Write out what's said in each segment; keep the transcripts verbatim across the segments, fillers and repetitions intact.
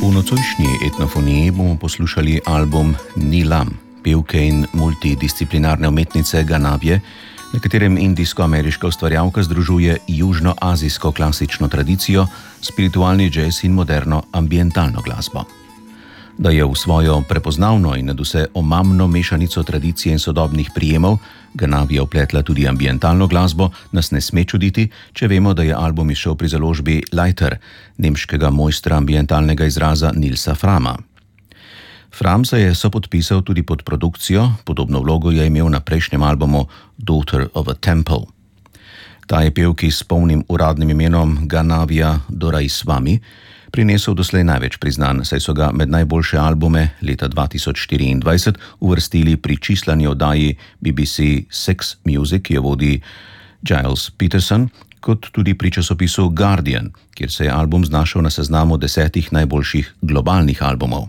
V nocojšnji etnofoniji bomo poslušali album Neelam, pevke in multidisciplinarne umetnice Ganavije, na katerem indijsko-ameriška ustvarjalka združuje južnoazijsko klasično tradicijo, spiritualni džez in moderno ambientalno glasbo. Da je v svojo prepoznavno in nadvse omamno mešanico tradicije in sodobnih prijemov Ganavija vpletla tudi ambientalno glasbo, nas ne sme čuditi, če vemo, da je album izšel pri založbi Leiter, nemškega mojstra ambientalnega izraza Nilsa Frama. Fram se je sopodpisal tudi pod produkcijo, podobno vlogo je imel na prejšnjem albumu Daughter of a Temple. Ta je pevki s polnim uradnim imenom Ganavija Doraiswamy prinesel doslej največ priznanj, saj so ga med najboljše albume leta dva tisoč štiriindvajset uvrstili pri čislani oddaji B B C Six Music, ki jo vodi Giles Peterson, kot tudi pri časopisu Guardian, kjer se je album znašel na seznamu desetih najboljših globalnih albumov.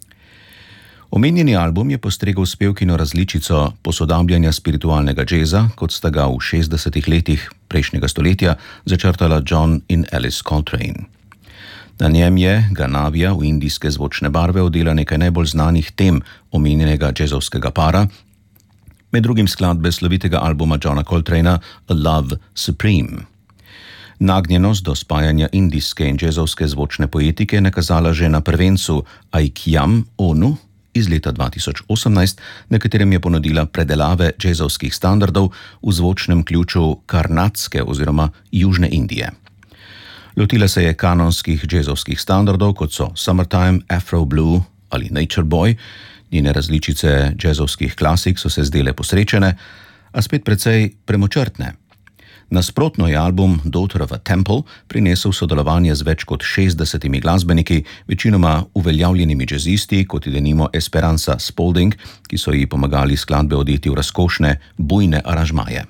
Omenjeni album je postregel s pevkino različico posodabljanja spiritualnega džeza, kot sta ga v šestdesetih letih prejšnjega stoletja začrtala John in Alice Coltrane. Na njem je Ganavija v indijske zvočne barve odela nekaj najbolj znanih tem omenjenega džezovskega para, med drugim skladbe slovitega albuma Johna Coltrana A Love Supreme. Nagnjenost do spajanja indijske in džezovske zvočne poetike je nakazala že na prvencu Aikyam Onu iz leta dva tisoč osemnajst, na katerem je ponudila predelave džezovskih standardov v zvočnem ključu karnatske oziroma južne Indije. Lotila se je kanonskih džezovskih standardov, kot so Summertime, Afro Blue ali Nature Boy. Njene različice džezovskih klasik so se zdele posrečene, a spet precej premočrtne. Nasprotno je album Daughter of a Temple prinesel sodelovanje z več kot šestdesetimi glasbeniki, večinoma uveljavljenimi džezisti, kot je denimo Esperanza Spalding, ki so ji pomagali skladbe odeti v razkošne, bujne aranžmaje.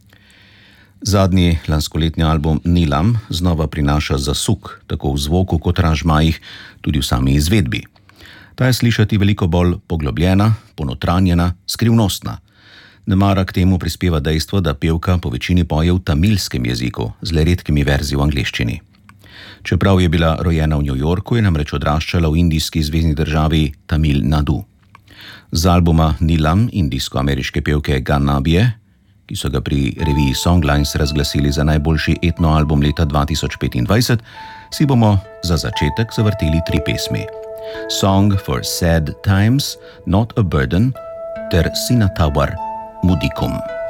Zadnji lanskoletni album Neelam znova prinaša zasuk, tako v zvoku kot aranžmajih, tudi v sami izvedbi. Ta je slišati veliko bolj poglobljena, ponotranjena, skrivnostna. Nemara k temu prispeva dejstvo, da pevka po večini poje v tamilskem jeziku, z le redkimi verzi v angleščini. Čeprav je bila rojena v New Yorku, je namreč odraščala v indijski zvezni državi Tamil Nadu. Z albuma Neelam indijsko-ameriške pevke Ganavije, ki so ga pri reviji Songlines razglasili za najboljši etnoalbum leta dva tisoč petindvajset, si bomo za začetek zavrteli tri pesmi. Song for Sad Times, Not a Burden ter Sinatawar Mudikum.